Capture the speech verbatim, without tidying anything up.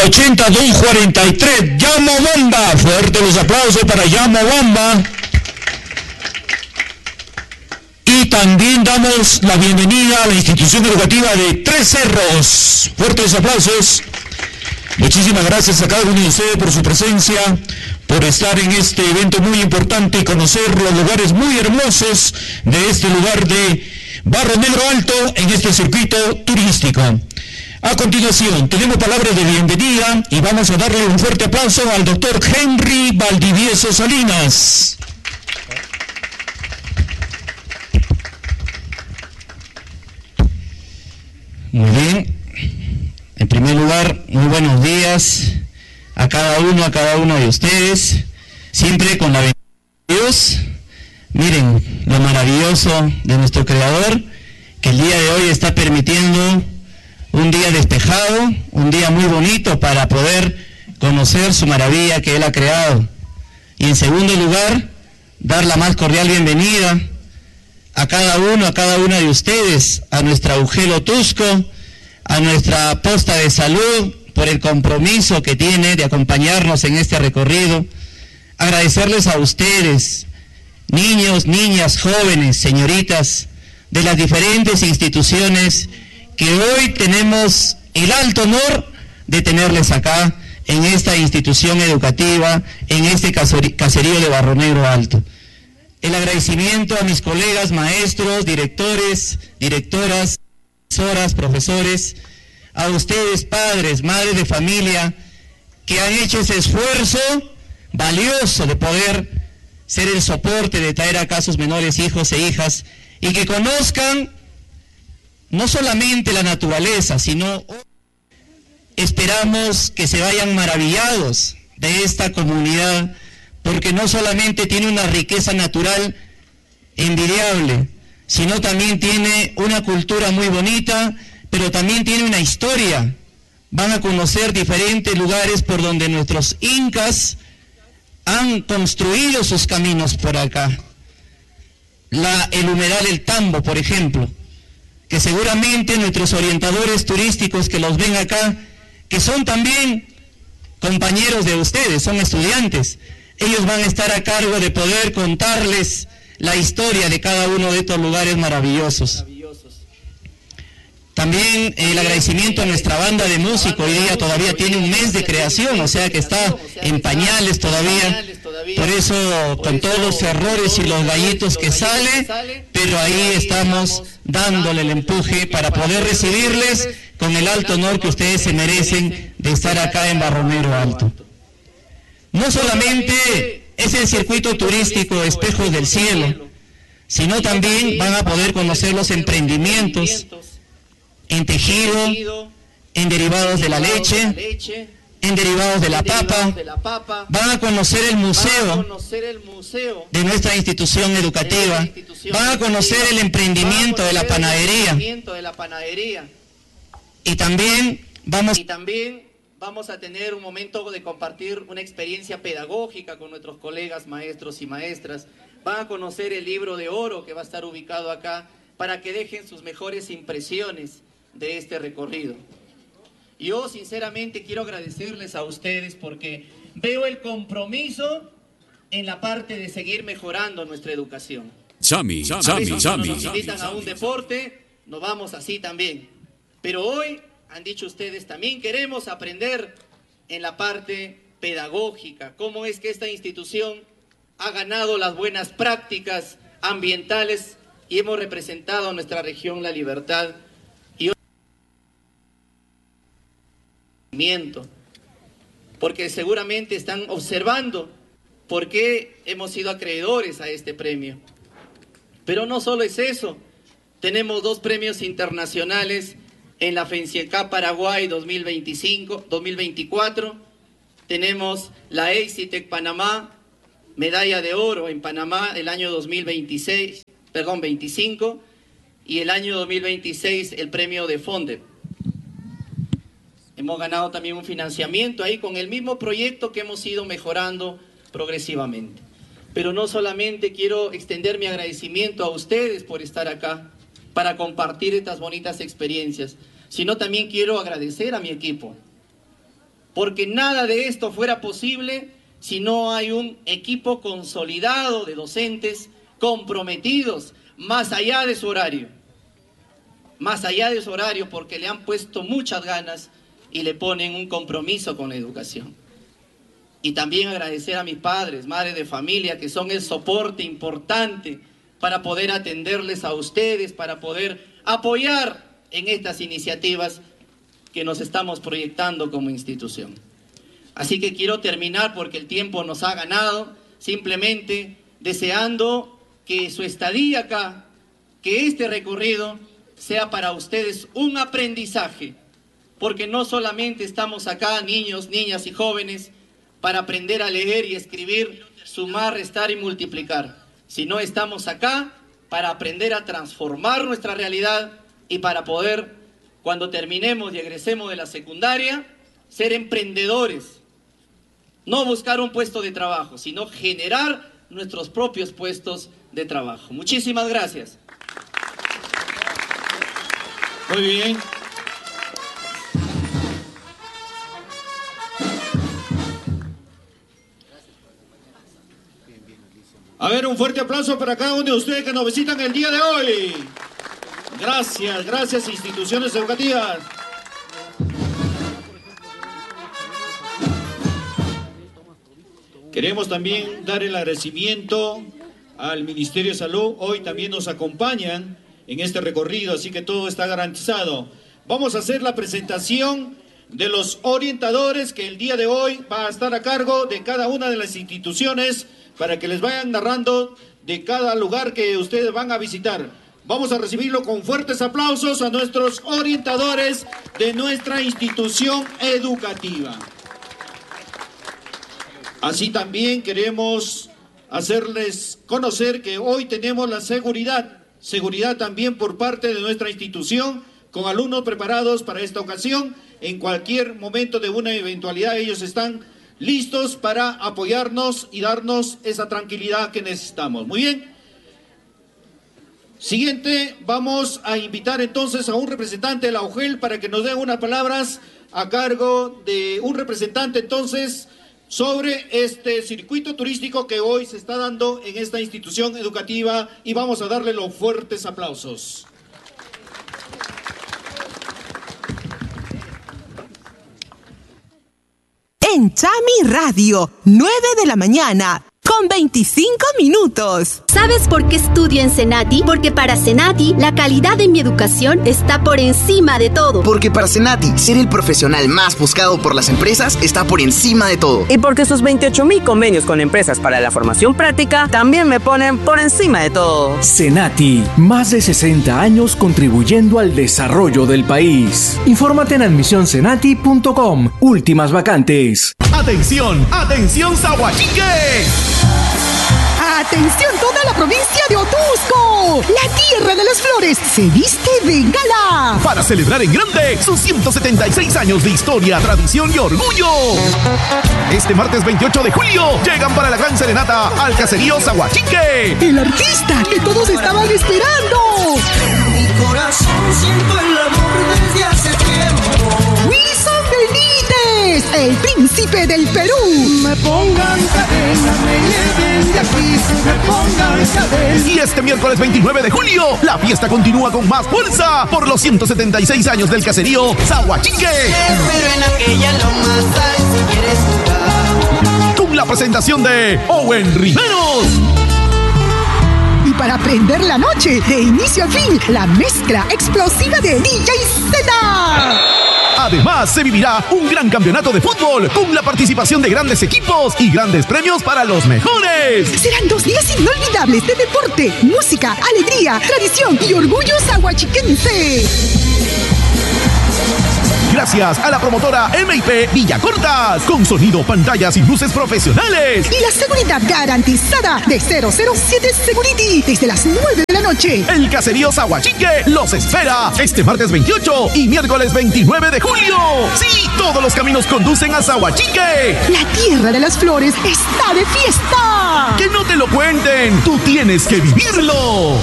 ochenta, dos cuarenta y tres, Llamo Bomba. Fuerte los aplausos para Llamo Bomba. Y también damos la bienvenida a la institución educativa de Tres Cerros. Fuertes aplausos. Muchísimas gracias a cada uno de ustedes por su presencia, por estar en este evento muy importante y conocer los lugares muy hermosos de este lugar de Barro Negro Alto en este circuito turístico. A continuación, tenemos palabras de bienvenida y vamos a darle un fuerte aplauso al doctor Henry Valdivieso Salinas. Muy bien. En primer lugar, muy buenos días a cada uno, a cada uno de ustedes, siempre con la bendición de Dios. Miren lo maravilloso de nuestro Creador, que el día de hoy está permitiendo un día despejado, un día muy bonito para poder conocer su maravilla que Él ha creado. Y en segundo lugar, dar la más cordial bienvenida a cada uno, a cada una de ustedes, a nuestra Ugelo Tusco, a nuestra posta de salud, por el compromiso que tiene de acompañarnos en este recorrido. Agradecerles a ustedes, niños, niñas, jóvenes, señoritas, de las diferentes instituciones que hoy tenemos el alto honor de tenerles acá en esta institución educativa, en este caserío de Barro Negro Alto. El agradecimiento a mis colegas maestros, directores, directoras, profesoras, profesores, a ustedes padres, madres de familia, que han hecho ese esfuerzo valioso de poder ser el soporte, de traer acá a sus menores hijos e hijas, y que conozcan no solamente la naturaleza, sino esperamos que se vayan maravillados de esta comunidad, porque no solamente tiene una riqueza natural envidiable, sino también tiene una cultura muy bonita, pero también tiene una historia. Van a conocer diferentes lugares por donde nuestros incas han construido sus caminos por acá. La, el humedal El Tambo, por ejemplo, que seguramente nuestros orientadores turísticos que los ven acá, que son también compañeros de ustedes, son estudiantes, ellos van a estar a cargo de poder contarles la historia de cada uno de estos lugares maravillosos. También el agradecimiento a nuestra banda de músicos. Hoy día todavía tiene un mes de creación, o sea que está en pañales todavía. Por eso, con todos los errores y los gallitos que sale, pero ahí estamos dándole el empuje para poder recibirles con el alto honor que ustedes se merecen de estar acá en Barro Negro Alto. No solamente es el circuito turístico Espejos del Cielo, sino también van a poder conocer los emprendimientos en tejido, en derivados de la leche, en derivados de la papa. Van a conocer el museo de nuestra institución educativa, van a conocer el emprendimiento de la panadería, y también vamos Vamos a tener un momento de compartir una experiencia pedagógica con nuestros colegas maestros y maestras. Van a conocer el libro de oro que va a estar ubicado acá para que dejen sus mejores impresiones de este recorrido. Yo sinceramente quiero agradecerles a ustedes porque veo el compromiso en la parte de seguir mejorando nuestra educación. Chami, Chami, Chami. Nos invitan a un deporte, nos vamos así también. Pero hoy han dicho ustedes, también queremos aprender en la parte pedagógica, cómo es que esta institución ha ganado las buenas prácticas ambientales y hemos representado a nuestra región La Libertad y porque seguramente están observando por qué hemos sido acreedores a este premio. Pero no solo es eso, tenemos dos premios internacionales en la FENCIECA Paraguay dos mil veinticinco, dos mil veinticuatro, tenemos la EXITEC Panamá, medalla de oro en Panamá el año dos mil veintiséis, perdón, veinticinco, y el año dos mil veintiséis el premio de FONDEP. Hemos ganado también un financiamiento ahí con el mismo proyecto que hemos ido mejorando progresivamente. Pero no solamente quiero extender mi agradecimiento a ustedes por estar acá, para compartir estas bonitas experiencias, sino también quiero agradecer a mi equipo, porque nada de esto fuera posible si no hay un equipo consolidado de docentes comprometidos más allá de su horario. Más allá de su horario, porque le han puesto muchas ganas y le ponen un compromiso con la educación. Y también agradecer a mis padres, madres de familia, que son el soporte importante para poder atenderles a ustedes, para poder apoyar en estas iniciativas que nos estamos proyectando como institución. Así que quiero terminar, porque el tiempo nos ha ganado, simplemente deseando que su estadía acá, que este recorrido sea para ustedes un aprendizaje, porque no solamente estamos acá, niños, niñas y jóvenes, para aprender a leer y escribir, sumar, restar y multiplicar, sino estamos acá para aprender a transformar nuestra realidad y para poder, cuando terminemos y egresemos de la secundaria, ser emprendedores. No buscar un puesto de trabajo, sino generar nuestros propios puestos de trabajo. Muchísimas gracias. Muy bien. A ver, un fuerte aplauso para cada uno de ustedes que nos visitan el día de hoy. Gracias, gracias, instituciones educativas. Queremos también dar el agradecimiento al Ministerio de Salud. Hoy también nos acompañan en este recorrido, así que todo está garantizado. Vamos a hacer la presentación de los orientadores que el día de hoy va a estar a cargo de cada una de las instituciones para que les vayan narrando de cada lugar que ustedes van a visitar. Vamos a recibirlo con fuertes aplausos a nuestros orientadores de nuestra institución educativa. Así también queremos hacerles conocer que hoy tenemos la seguridad, seguridad también por parte de nuestra institución, con alumnos preparados para esta ocasión. En cualquier momento de una eventualidad ellos están listos para apoyarnos y darnos esa tranquilidad que necesitamos. Muy bien. Siguiente, vamos a invitar entonces a un representante de la O G E L para que nos dé unas palabras a cargo de un representante entonces sobre este circuito turístico que hoy se está dando en esta institución educativa, y vamos a darle los fuertes aplausos. En Chami Radio, nueve de la mañana, con veinticinco minutos. ¿Sabes por qué estudio en Senati? Porque para Senati, la calidad de mi educación está por encima de todo. Porque para Senati, ser el profesional más buscado por las empresas está por encima de todo. Y porque sus veintiocho mil convenios con empresas para la formación práctica también me ponen por encima de todo. Senati, más de sesenta años contribuyendo al desarrollo del país. Infórmate en admisión senati punto com. Últimas vacantes. ¡Atención! ¡Atención, Sahuachique! ¡Atención toda la provincia de Otusco! ¡La tierra de las flores se viste de gala! Para celebrar en grande sus ciento setenta y seis años de historia, tradición y orgullo. Este martes veintiocho de julio llegan para la gran serenata al caserío Sahuachique. ¡El artista que todos estaban esperando! En mi corazón siento el amor desde hace tiempo. ¡Wilson Benítez, el príncipe del Perú! Me pongan cadena, me lleven de aquí, me pongan cadena. Y este miércoles veintinueve de julio, la fiesta continúa con más fuerza por los ciento setenta y seis años del caserío Sahuachique. Espero en aquella loma sal si quieres jugar. Con la presentación de Owen Riveros. Y para prender la noche, de inicio a fin, la mezcla explosiva de D J Z. Además, se vivirá un gran campeonato de fútbol con la participación de grandes equipos y grandes premios para los mejores. Serán dos días inolvidables de deporte, música, alegría, tradición y orgullo sahuachiquense. Gracias a la promotora M I P Villacortas, con sonido, pantallas y luces profesionales. Y la seguridad garantizada de cero cero siete Security desde las nueve de la noche. El caserío Sahuachique los espera este martes veintiocho y miércoles veintinueve de julio. Sí, todos los caminos conducen a Sahuachique. La tierra de las flores está de fiesta. Que no te lo cuenten, tú tienes que vivirlo.